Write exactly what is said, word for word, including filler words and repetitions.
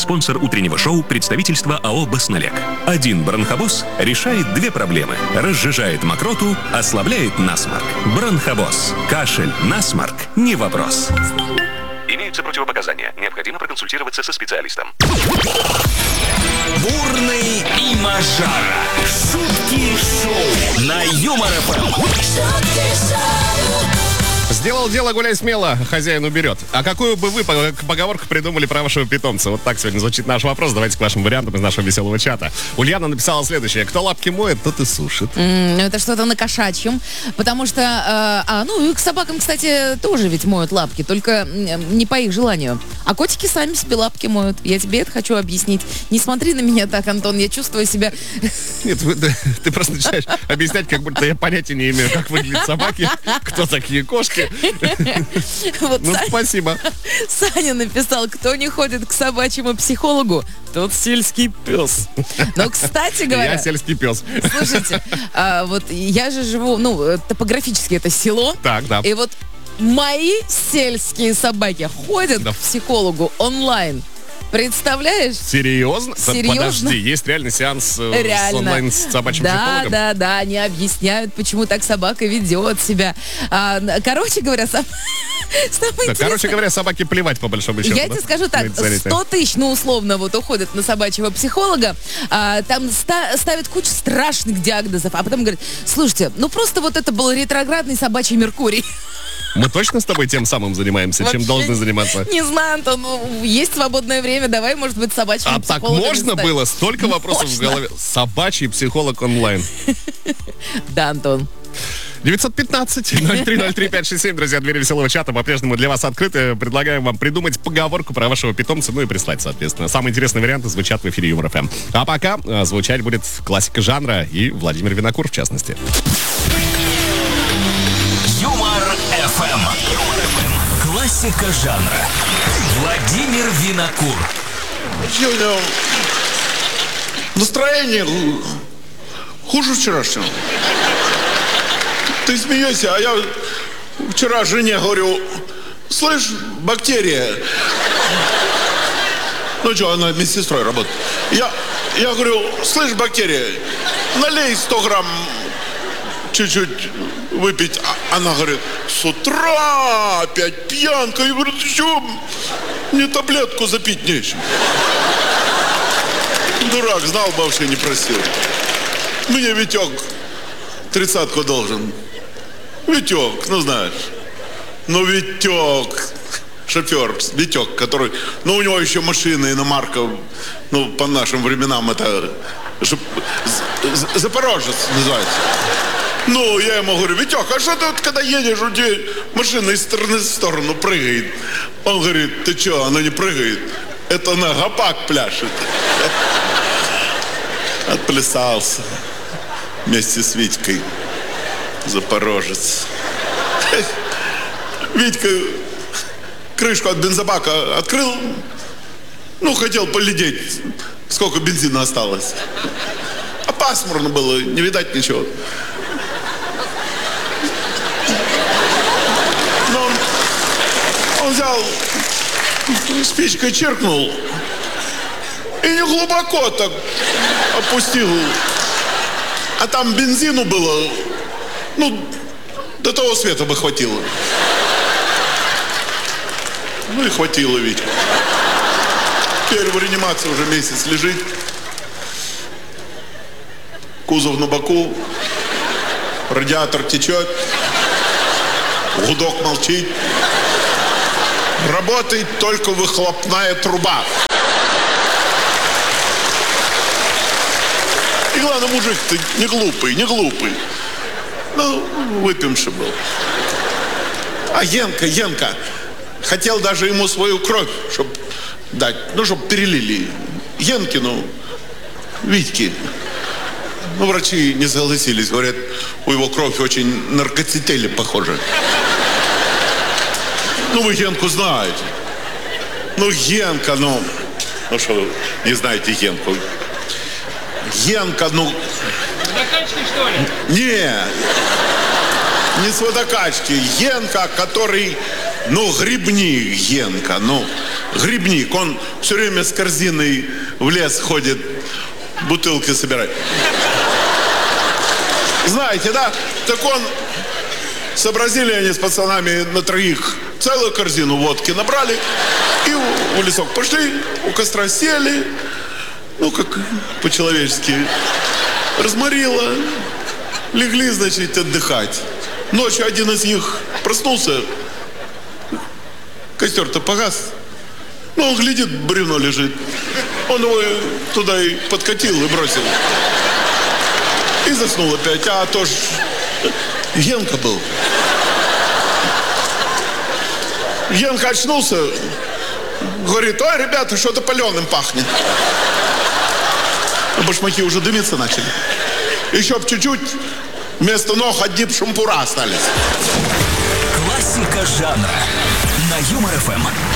Спонсор утреннего шоу — представительство АО «Баснолег». Один бронхобоз решает две проблемы. Разжижает мокроту, ослабляет насморк. Бронхобоз. Кашель, насморк — не вопрос. Имеются противопоказания. Необходимо проконсультироваться со специалистом. Бурный и Мажара. Шутки шоу на Юмор ФМ. Сделал дело, гуляй смело, хозяин уберет. А какую бы вы поговорку придумали про вашего питомца? Вот так сегодня звучит наш вопрос. Давайте к вашим вариантам из нашего веселого чата. Ульяна написала следующее. Кто лапки моет, тот и сушит. Mm, это что-то на кошачьем. Потому что, э, а, ну и к собакам, кстати, тоже ведь моют лапки. Только не по их желанию. А котики сами себе лапки моют. Я тебе это хочу объяснить. Не смотри на меня так, Антон. Я чувствую себя... Нет, ты, ты просто начинаешь объяснять, как будто я понятия не имею, как выглядят собаки, кто такие кошки. Вот ну, Саня, спасибо. Саня написал, кто не ходит к собачьему психологу, тот сельский пес. Но, кстати говоря... Я сельский пес. Слушайте, а, вот я же живу, ну, топографически это село. Так, да. И вот мои сельские собаки ходят да. к психологу онлайн. Представляешь? Серьезно? Серьезно? Подожди, есть реальный сеанс Реально. с онлайн с собачьим да, психологом? Да, да, да, они объясняют, почему так собака ведет себя. А, короче говоря, сам... Да, короче говоря, собаке плевать по большому счету. Я да? тебе скажу так, сто тысяч, ну, условно, вот уходят на собачьего психолога, а, там ста- ставят кучу страшных диагнозов, а потом говорят, слушайте, ну просто вот это был ретроградный собачий Меркурий. Мы точно с тобой тем самым занимаемся, чем должны заниматься? Не знаю, Антон, ну, есть свободное время, давай, может быть, собачьим а психологом. А так можно стать. было? Столько вопросов можно. в голове. Собачий психолог онлайн. Да, Антон. девятьсот пятнадцать ноль три ноль три пять шесть семь, друзья, двери веселого чата по-прежнему для вас открыты. Предлагаем вам придумать поговорку про вашего питомца, ну и прислать, соответственно. Самые интересные варианты звучат в эфире Юмор ФМ. А пока а, звучать будет классика жанра и Владимир Винокур, в частности. Юмор ФМ. Классика жанра. Владимир Винокур. Сегодня настроение хуже вчерашнего. Ты смеешься, а я вчера жене говорю, слышь, бактерия. Ну что, она медсестрой работает. Я, я говорю, слышь, бактерия, налей сто грамм чуть-чуть выпить. А она говорит, с утра опять пьянка. Я говорю, ты что, мне таблетку запить нечем. Дурак, знал бы, вообще не просил. Мне Витек тридцатку должен. Витек, ну знаешь. Ну Витек, шофер, Витек, который... Ну у него еще машина иномарка, ну по нашим временам это... Запорожец называется. Ну, я ему говорю, Витек, а что ты вот когда едешь, у тебя машина из стороны в сторону прыгает? Он говорит, ты что, она не прыгает? Это на гопак пляшет. Отплясался вместе с Витькой. Запорожец. Витька крышку от бензобака открыл. Ну, хотел полететь, сколько бензина осталось. А пасмурно было, не видать ничего. Но он, он взял, спичкой черкнул и не глубоко так опустил. А там бензину было, ну, до того света бы хватило. Ну и хватило, Витя. Теперь в реанимации уже месяц лежит. Кузов на боку. Радиатор течет. Гудок молчит. Работает только выхлопная труба. И главное, мужик-то не глупый, не глупый. Ну, выпивший был. А Генка, Генка хотел даже ему свою кровь, чтобы дать, ну, чтобы перелили. Генкину, Витьке. Ну, врачи не согласились, говорят, у его кровь очень наркоцетели похожа. Ну, вы Генку знаете. Ну, Генка, ну... Ну, что, не знаете Генку? Генка, ну... Водокачки, что ли? Не, не с водокачки. Генка, который, ну, грибник Генка, ну... грибник. Он все время с корзиной в лес ходит, бутылки собирать. Знаете, да? Так он... Сообразили они с пацанами на троих целую корзину водки набрали и в, в лесок пошли, у костра сели, ну, как по-человечески, разморило, легли, значит, отдыхать. Ночью один из них проснулся, костер-то погас, ну, он глядит, бревно лежит, он его туда и подкатил и бросил. И заснул опять, а то ж Генка был. Генка очнулся, говорит: ой, ребята, что-то паленым пахнет. Башмаки уже дымиться начали. Еще б чуть-чуть, вместо ног одни б шампура остались. Классика жанра на Юмор ФМ.